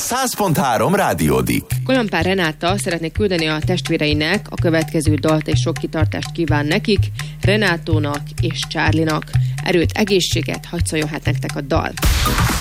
100.3 Rádiódik. Kolompár Renáta szeretné küldeni a testvéreinek a következő dalt, és sok kitartást kíván nekik, Renátónak és Csárlinak. Erőt, egészséget, hadd szóljon hát nektek a dal.